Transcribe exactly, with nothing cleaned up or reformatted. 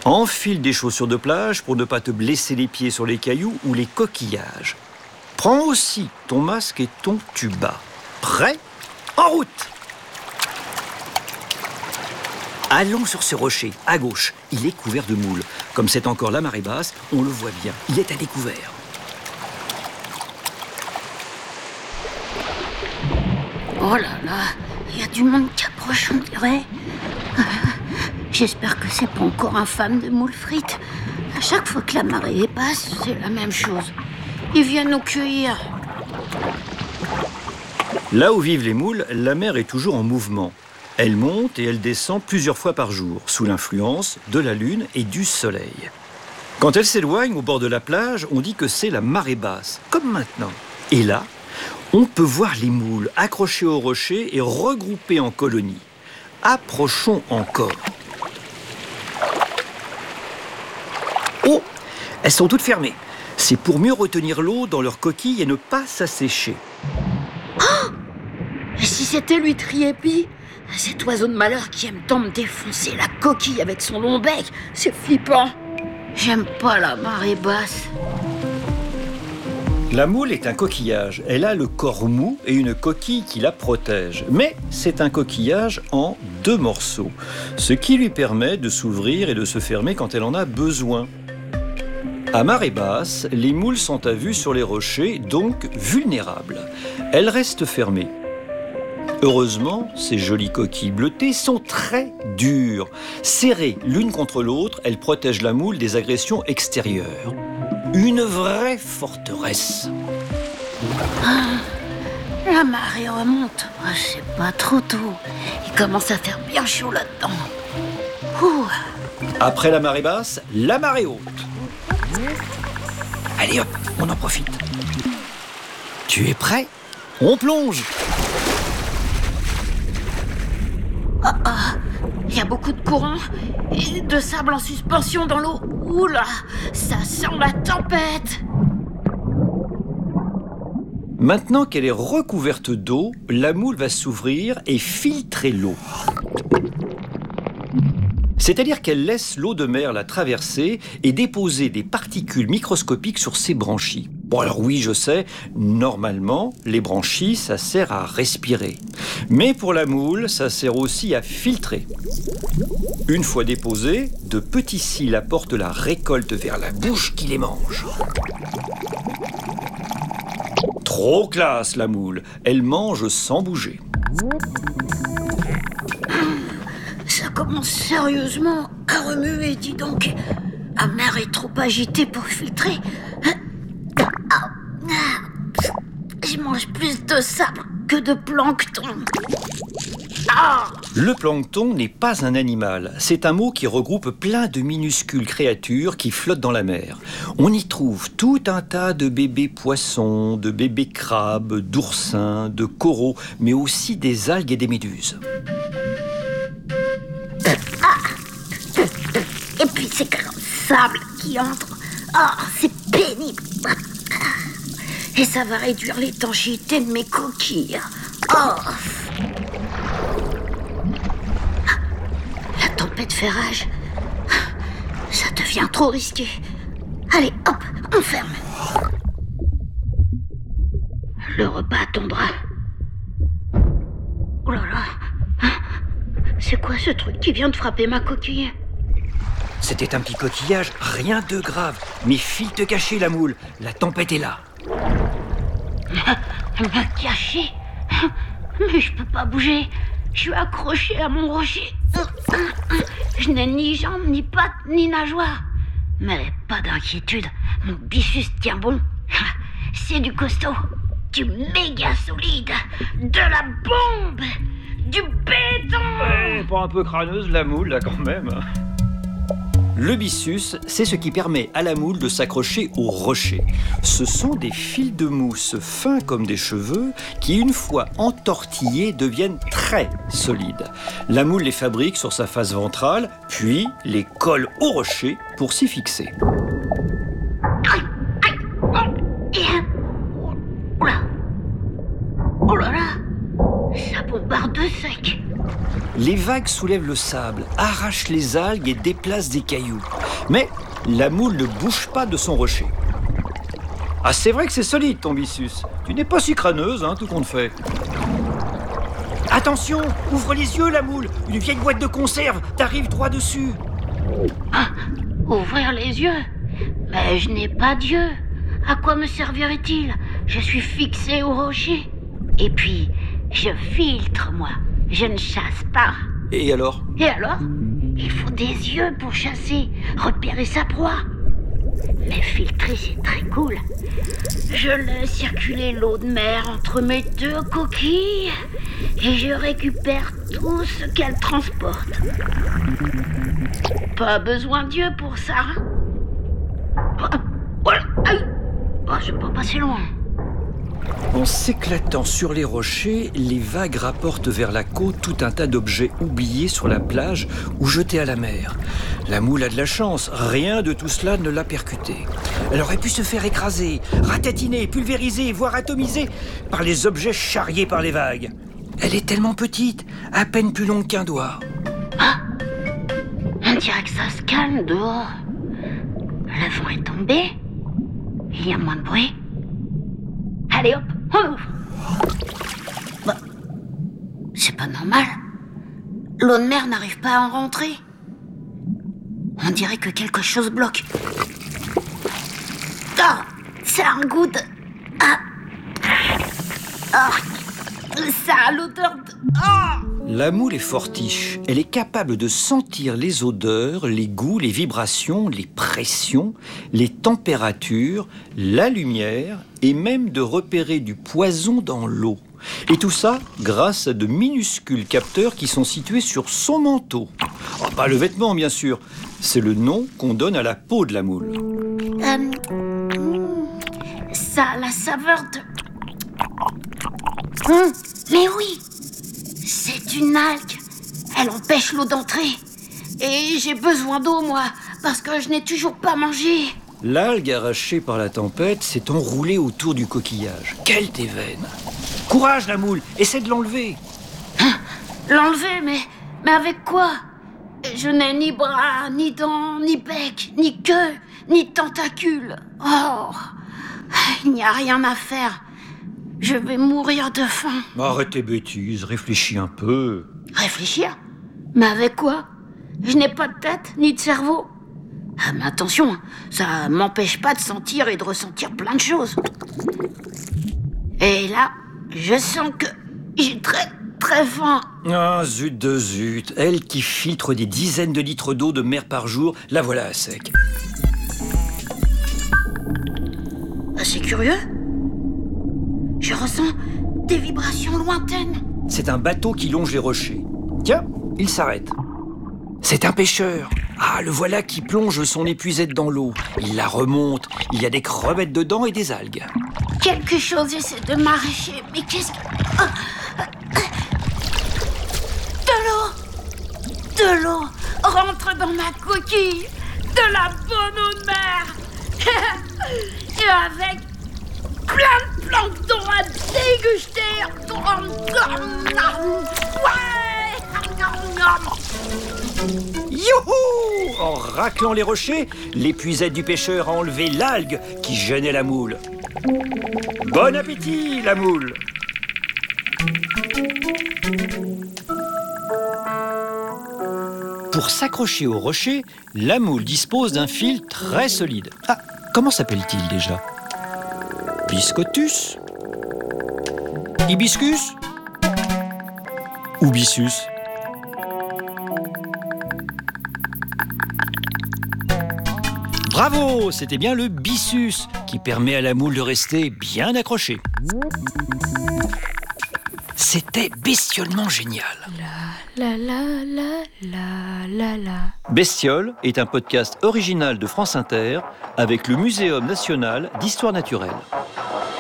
Enfile des chaussures de plage pour ne pas te blesser les pieds sur les cailloux ou les coquillages. Prends aussi ton masque et ton tuba. Prêt ? En route ! Allons sur ce rocher, à gauche. Il est couvert de moules. Comme c'est encore la marée basse, on le voit bien. Il est à découvert. Oh là là, il y a du monde qui approche, on dirait. J'espère que c'est pas encore infâme de moules frites. À chaque fois que la marée est basse, c'est la même chose. Ils viennent nous cueillir. Là où vivent les moules, la mer est toujours en mouvement. Elle monte et elle descend plusieurs fois par jour, sous l'influence de la lune et du soleil. Quand elle s'éloigne au bord de la plage, on dit que c'est la marée basse, comme maintenant. Et là, on peut voir les moules accrochés au rocher et regroupés en colonies. Approchons encore. Oh, elles sont toutes fermées. C'est pour mieux retenir l'eau dans leurs coquilles et ne pas s'assécher. Oh ! Et si c'était l'huître épi, cet oiseau de malheur qui aime tant me défoncer la coquille avec son long bec, c'est flippant. J'aime pas la marée basse. La moule est un coquillage. Elle a le corps mou et une coquille qui la protège. Mais c'est un coquillage en deux morceaux, ce qui lui permet de s'ouvrir et de se fermer quand elle en a besoin. À marée basse, les moules sont à vue sur les rochers, donc vulnérables. Elles restent fermées. Heureusement, ces jolies coquilles bleutées sont très dures. Serrées l'une contre l'autre, elles protègent la moule des agressions extérieures. Une vraie forteresse. Ah, la marée remonte. Oh, c'est pas trop tôt. Il commence à faire bien chaud là-dedans. Ouh. Après la marée basse, la marée haute. Allez hop, on en profite. Tu es prêt ? On plonge. Ah, ah, il y a beaucoup de courant et de sable en suspension dans l'eau. Oula, ça sent la tempête. Maintenant qu'elle est recouverte d'eau, la moule va s'ouvrir et filtrer l'eau. C'est-à-dire qu'elle laisse l'eau de mer la traverser et déposer des particules microscopiques sur ses branchies. Bon alors oui, je sais, normalement, les branchies, ça sert à respirer. Mais pour la moule, ça sert aussi à filtrer. Une fois déposées, de petits cils apportent la récolte vers la bouche qui les mange. Trop classe la moule, elle mange sans bouger. Ça commence sérieusement à remuer, dis donc. La mer est trop agitée pour filtrer. Je mange plus de sable que de plancton. Ah ! Le plancton n'est pas un animal. C'est un mot qui regroupe plein de minuscules créatures qui flottent dans la mer. On y trouve tout un tas de bébés poissons, de bébés crabes, d'oursins, de coraux, mais aussi des algues et des méduses. Ah ! Et puis c'est comme sable qui entre. Oh, c'est pénible. Et ça va réduire l'étanchéité de mes coquilles. Oh! La tempête fait rage. Ça devient trop risqué. Allez, hop, on ferme. Le repas attendra. Oh là là. C'est quoi ce truc qui vient de frapper ma coquille ? C'était un petit coquillage, rien de grave. Mais file te cacher la moule, la tempête est là. Me cacher ? Mais je peux pas bouger. Je suis accroché à mon rocher. Je n'ai ni jambes, ni pattes, ni nageoires. Mais pas d'inquiétude, mon byssus tient bon. C'est du costaud, du méga solide, de la bombe, du béton. Ouais, pas un peu crâneuse la moule là quand même. Le byssus, c'est ce qui permet à la moule de s'accrocher au rocher. Ce sont des fils de mousse fins comme des cheveux qui, une fois entortillés, deviennent très solides. La moule les fabrique sur sa face ventrale, puis les colle au rocher pour s'y fixer. Aïe, aïe, oh, yeah. Oh là, oh là là, ça bombarde sec. Les vagues soulèvent le sable, arrachent les algues et déplacent des cailloux. Mais la moule ne bouge pas de son rocher. Ah, c'est vrai que c'est solide, ton byssus. Tu n'es pas si crâneuse, hein, tout compte fait. Attention, ouvre les yeux, la moule. Une vieille boîte de conserve t'arrive droit dessus. Ah, ouvrir les yeux? Mais je n'ai pas d'yeux. À quoi me servirait-il? Je suis fixé au rocher. Et puis, je filtre, moi. Je ne chasse pas. Et alors? Et alors? Il faut des yeux pour chasser, repérer sa proie. Mais filtrer, c'est très cool. Je laisse circuler l'eau de mer entre mes deux coquilles et je récupère tout ce qu'elle transporte. Pas besoin d'yeux pour ça. Oh, voilà. Aïe. Oh, je peux pas passer loin. En s'éclatant sur les rochers, les vagues rapportent vers la côte tout un tas d'objets oubliés sur la plage ou jetés à la mer. La moule a de la chance, rien de tout cela ne l'a percutée. Elle aurait pu se faire écraser, ratatiner, pulvériser, voire atomiser par les objets charriés par les vagues. Elle est tellement petite, à peine plus longue qu'un doigt. Ah, on dirait que ça se calme dehors. Le vent est tombé, il y a moins de bruit. Allez hop, on ouvre. Bah, c'est pas normal. L'eau de mer n'arrive pas à en rentrer. On dirait que quelque chose bloque. Oh, c'est un goût de... Ah. Oh, ça a l'odeur de... Oh. La moule est fortiche. Elle est capable de sentir les odeurs, les goûts, les vibrations, les pressions, les températures, la lumière et même de repérer du poison dans l'eau. Et tout ça grâce à de minuscules capteurs qui sont situés sur son manteau. Oh, pas le vêtement, bien sûr. C'est le nom qu'on donne à la peau de la moule. Euh, ça a la saveur de... Hum, mais oui, c'est une algue. Elle empêche l'eau d'entrer. Et j'ai besoin d'eau, moi, parce que je n'ai toujours pas mangé. L'algue arrachée par la tempête s'est enroulée autour du coquillage. Quelle déveine! Courage, la moule, essaie de l'enlever. Hein, l'enlever, mais, mais avec quoi? Je n'ai ni bras, ni dents, ni bec, ni queue, ni tentacules. Oh, il n'y a rien à faire. Je vais mourir de faim. Arrête tes bêtises, réfléchis un peu. Réfléchir? Mais avec quoi? Je n'ai pas de tête, ni de cerveau. Ah, mais attention, ça m'empêche pas de sentir et de ressentir plein de choses. Et là, je sens que j'ai très, très faim. Ah, zut de zut. Elle qui filtre des dizaines de litres d'eau de mer par jour, la voilà à sec. Ah, c'est curieux. Je ressens des vibrations lointaines. C'est un bateau qui longe les rochers. Tiens, il s'arrête. C'est un pêcheur. Ah, le voilà qui plonge son épuisette dans l'eau. Il la remonte. Il y a des crevettes dedans et des algues. Quelque chose essaie de m'arracher. Mais qu'est-ce que... Ah, de l'eau. De l'eau rentre dans ma coquille. De la bonne eau de mer. Et avec plein de plancton à déguster. Ouais. Youhou! En raclant les rochers, l'épuisette du pêcheur a enlevé l'algue qui gênait la moule. Bon appétit, la moule! Pour s'accrocher au rocher, la moule dispose d'un fil très solide. Ah, comment s'appelle-t-il déjà? Biscotus? Hibiscus? Ou byssus? Bravo, c'était bien le byssus qui permet à la moule de rester bien accrochée. C'était bestiolement génial. La la la la la la. Bestiole est un podcast original de France Inter avec le Muséum national d'histoire naturelle.